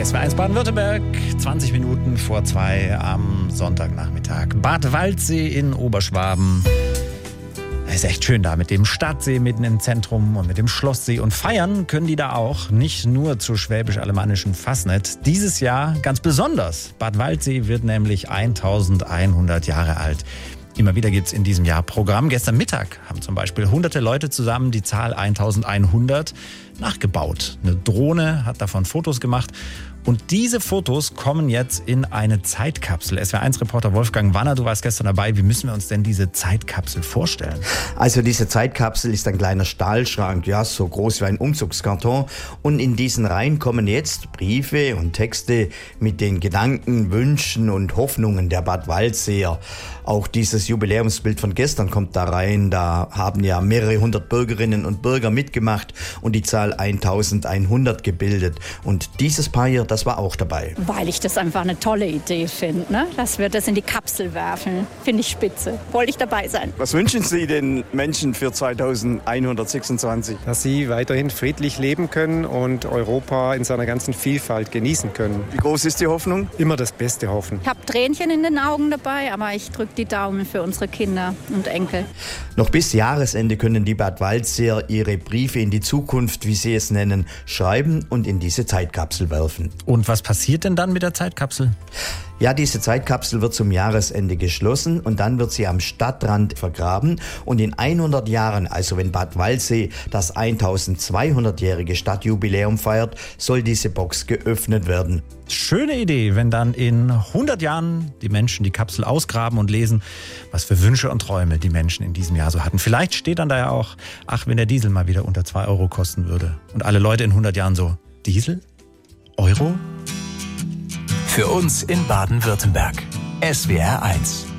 SWR1 Baden-Württemberg, 20 Minuten vor 2 am Sonntagnachmittag. Bad Waldsee in Oberschwaben. Es ist echt schön da mit dem Stadtsee mitten im Zentrum und mit dem Schlosssee. Und feiern können die da auch, nicht nur zur schwäbisch-alemannischen Fasnet. Dieses Jahr ganz besonders. Bad Waldsee wird nämlich 1100 Jahre alt. Immer wieder gibt es in diesem Jahr Programm. Gestern Mittag haben zum Beispiel hunderte Leute zusammen die Zahl 1100 nachgebaut. Eine Drohne hat davon Fotos gemacht. Und diese Fotos kommen jetzt in eine Zeitkapsel. SWR1-Reporter Wolfgang Wanner, du warst gestern dabei. Wie müssen wir uns denn diese Zeitkapsel vorstellen? Also diese Zeitkapsel ist ein kleiner Stahlschrank, ja, so groß wie ein Umzugskarton. Und in diesen Reihen kommen jetzt Briefe und Texte mit den Gedanken, Wünschen und Hoffnungen der Bad Waldseer. Auch dieses Jubiläumsbild von gestern kommt da rein. Da haben ja mehrere hundert Bürgerinnen und Bürger mitgemacht und die Zahl 1100 gebildet. Und dieses Paar hier, das war auch dabei. Weil ich das einfach eine tolle Idee finde, ne? Dass wir das in die Kapsel werfen. Finde ich spitze. Wollte ich dabei sein. Was wünschen Sie den Menschen für 2126? Dass sie weiterhin friedlich leben können und Europa in seiner ganzen Vielfalt genießen können. Wie groß ist die Hoffnung? Immer das Beste hoffen. Ich habe Tränchen in den Augen dabei, aber ich drücke die Daumen für unsere Kinder und Enkel. Noch bis Jahresende können die Bad Waldseer ihre Briefe in die Zukunft, wie sie es nennen, schreiben und in diese Zeitkapsel werfen. Und was passiert denn dann mit der Zeitkapsel? Ja, diese Zeitkapsel wird zum Jahresende geschlossen und dann wird sie am Stadtrand vergraben. Und in 100 Jahren, also wenn Bad Waldsee das 1200-jährige Stadtjubiläum feiert, soll diese Box geöffnet werden. Schöne Idee, wenn dann in 100 Jahren die Menschen die Kapsel ausgraben und lesen, was für Wünsche und Träume die Menschen in diesem Jahr so hatten. Vielleicht steht dann da ja auch, ach, wenn der Diesel mal wieder unter 2 Euro kosten würde. Und alle Leute in 100 Jahren so, Diesel? Euro? Für uns in Baden-Württemberg. SWR1.